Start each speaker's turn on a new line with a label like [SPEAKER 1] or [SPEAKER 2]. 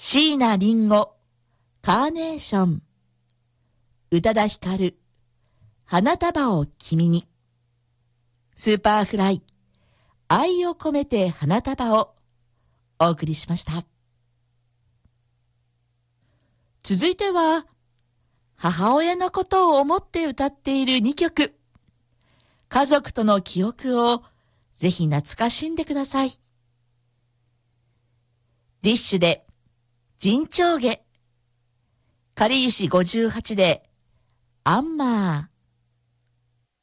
[SPEAKER 1] 椎名林檎、カーネーション。宇多田ヒカル、花束を君に。スーパーフライ、愛を込めて花束をお送りしました。続いては、母親のことを思って歌っている2曲。家族との記憶をぜひ懐かしんでください。ディッシュで陣長下、かりゆし58でアンマー。